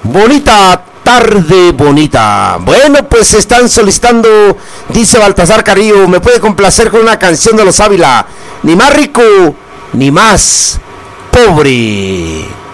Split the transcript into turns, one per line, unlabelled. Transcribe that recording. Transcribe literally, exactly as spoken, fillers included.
Bonita tarde, bonita. Bueno, pues están solicitando, dice Baltasar Carrillo, me puede complacer con una canción de los Ávila. Ni más rico, ni más pobre.